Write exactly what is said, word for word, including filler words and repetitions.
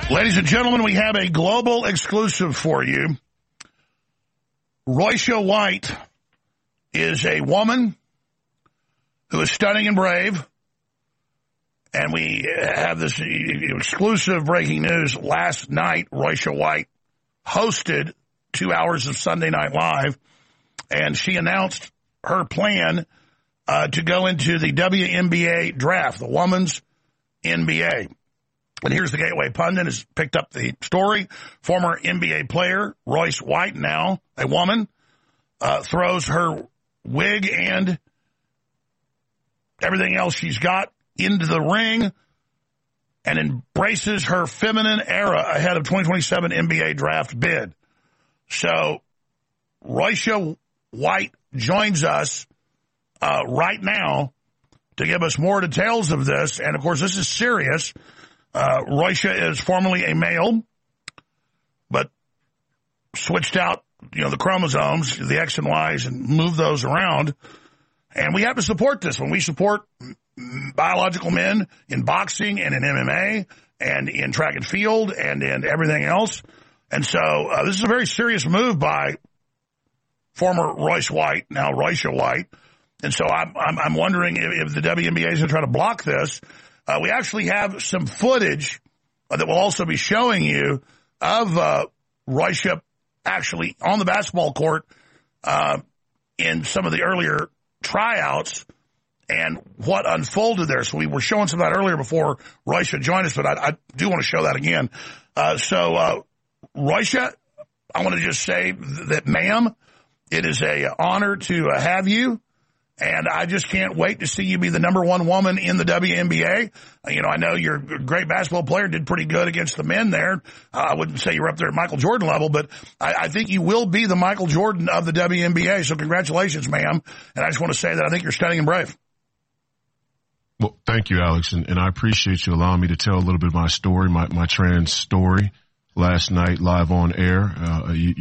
Ladies and gentlemen, we have a global exclusive for you. Roysha White is a woman who is stunning and brave. And we have this exclusive breaking news. Last night, Roysha White hosted two hours of Sunday Night Live, and she announced her plan uh, to go into the W N B A draft, the women's N B A. And here's the Gateway Pundit has picked up the story. Former N B A player Royce White, now a woman, uh, throws her wig and everything else she's got into the ring and embraces her feminine era ahead of twenty twenty-seven N B A draft bid. So Roysha White joins us uh, right now to give us more details of this. And, of course, this is serious. Uh, Roysha is formerly a male, but switched out, you know, the chromosomes, the X and Y's, and moved those around. And we have to support this. When we support biological men in boxing and in M M A and in track and field and in everything else. And so uh, this is a very serious move by former Royce White, now Roysha White. And so I'm, I'm, I'm wondering if, if the W N B A is going to try to block this. Uh, we actually have some footage uh, that will also be showing you of uh, Roysha actually on the basketball court uh, in some of the earlier tryouts and what unfolded there. So we were showing some of that earlier before Roysha joined us, but I, I do want to show that again. Uh, so, uh, Roysha, I want to just say that, ma'am, it is a honor to uh, have you. And I just can't wait to see you be the number one woman in the W N B A. Uh, you know, I know you're a great basketball player, did pretty good against the men there. Uh, I wouldn't say you're up there at Michael Jordan level, but I, I think you will be the Michael Jordan of the W N B A. So congratulations, ma'am. And I just want to say that I think you're stunning and brave. Well, thank you, Alex. And, and I appreciate you allowing me to tell a little bit of my story, my, my trans story last night live on air. Uh, you,